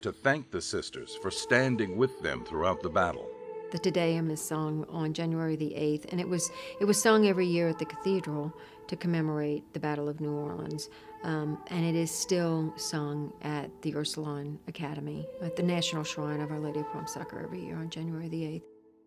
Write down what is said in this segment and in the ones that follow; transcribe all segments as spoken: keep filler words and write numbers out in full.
to thank the sisters for standing with them throughout the battle. The Te Deum is sung on January the eighth, and it was it was sung every year at the cathedral to commemorate the Battle of New Orleans. Um, and it is still sung at the Ursuline Academy, at the National Shrine of Our Lady of Prompt Succor every year on January the eighth.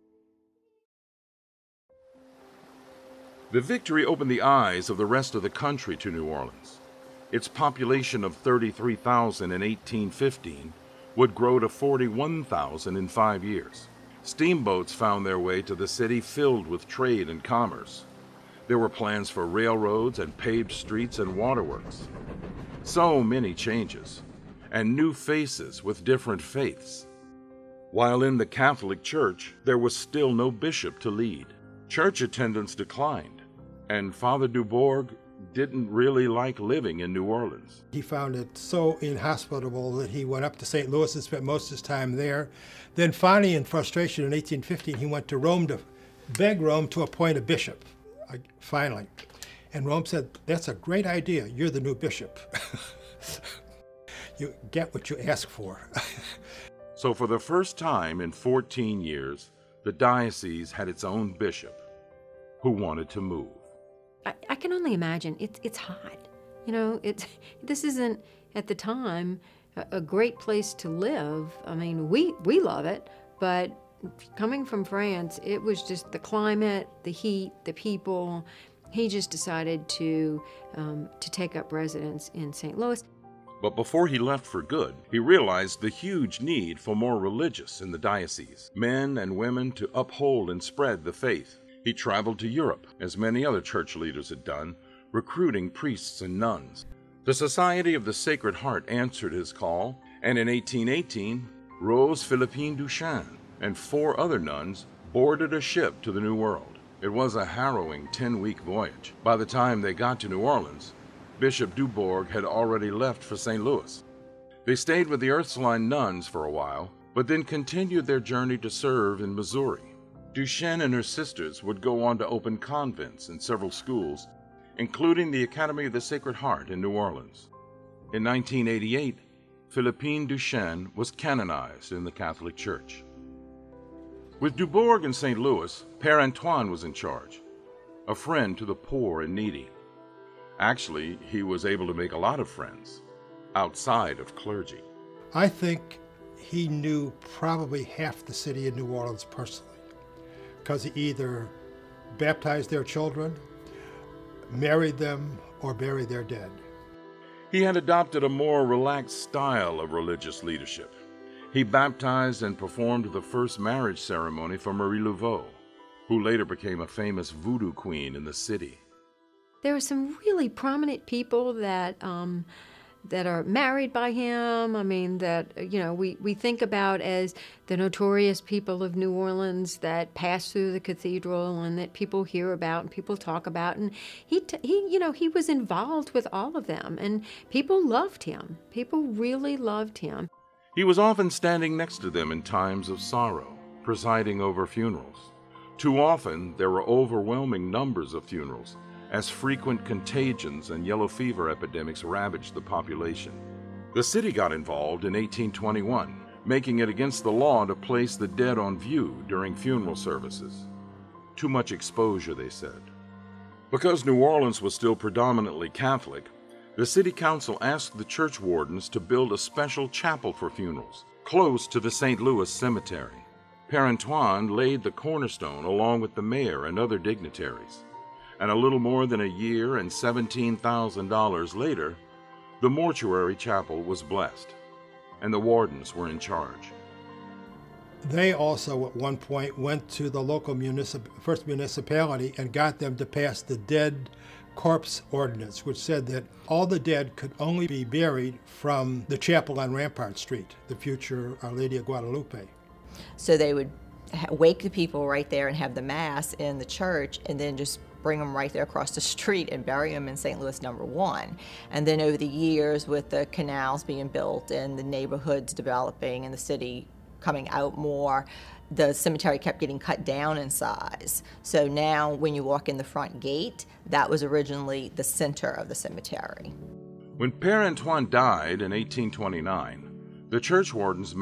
The victory opened the eyes of the rest of the country to New Orleans. Its population of thirty-three thousand in eighteen fifteen would grow to forty-one thousand in five years. Steamboats found their way to the city filled with trade and commerce. There were plans for railroads and paved streets and waterworks. So many changes, and new faces with different faiths. While in the Catholic Church, there was still no bishop to lead. Church attendance declined, and Father Dubourg didn't really like living in New Orleans. He found it so inhospitable that he went up to Saint Louis and spent most of his time there. Then finally, in frustration, in eighteen fifteen, he went to Rome to beg Rome to appoint a bishop, finally. And Rome said, that's a great idea. You're the new bishop. You get what you ask for. So for the first time in fourteen years, the diocese had its own bishop who wanted to move. I, I can only imagine. It's it's hot. You know, it's this isn't at the time a, a great place to live. I mean, we we love it, but coming from France, it was just the climate, the heat, the people. He just decided to um, to take up residence in Saint Louis. But before he left for good, he realized the huge need for more religious in the diocese, men and women to uphold and spread the faith. He traveled to Europe, as many other church leaders had done, recruiting priests and nuns. The Society of the Sacred Heart answered his call, and in eighteen eighteen, Rose Philippine Duchesne and four other nuns boarded a ship to the New World. It was a harrowing ten-week voyage. By the time they got to New Orleans, Bishop Dubourg had already left for Saint Louis. They stayed with the Ursuline nuns for a while, but then continued their journey to serve in Missouri. Duchesne and her sisters would go on to open convents in several schools, including the Academy of the Sacred Heart in New Orleans. In nineteen eighty-eight, Philippine Duchesne was canonized in the Catholic Church. With Dubourg in Saint Louis, Père Antoine was in charge, a friend to the poor and needy. Actually, he was able to make a lot of friends outside of clergy. I think he knew probably half the city of New Orleans personally, because he either baptized their children, married them, or buried their dead. He had adopted a more relaxed style of religious leadership. He baptized and performed the first marriage ceremony for Marie Laveau, who later became a famous voodoo queen in the city. There are some really prominent people that um, that are married by him. I mean, that, you know, we, we think about as the notorious people of New Orleans that pass through the cathedral and that people hear about and people talk about. And he, t- he, you know, he was involved with all of them, and people loved him. People really loved him. He was often standing next to them in times of sorrow, presiding over funerals. Too often, there were overwhelming numbers of funerals, as frequent contagions and yellow fever epidemics ravaged the population. The city got involved in eighteen twenty-one, making it against the law to place the dead on view during funeral services. Too much exposure, they said. Because New Orleans was still predominantly Catholic, the city council asked the church wardens to build a special chapel for funerals, close to the Saint Louis Cemetery. Père Antoine laid the cornerstone along with the mayor and other dignitaries. And a little more than a year and seventeen thousand dollars later, the mortuary chapel was blessed, and the wardens were in charge. They also, at one point, went to the local municip- first municipality and got them to pass the dead corpse ordinance, which said that all the dead could only be buried from the chapel on Rampart Street, the future Our Lady of Guadalupe. So they would ha- wake the people right there and have the mass in the church, and then just bring them right there across the street and bury them in Saint Louis number one. And then over the years, with the canals being built and the neighborhoods developing and the city coming out more, the cemetery kept getting cut down in size. So now when you walk in the front gate, that was originally the center of the cemetery. When Père Antoine died in eighteen twenty-nine, The church wardens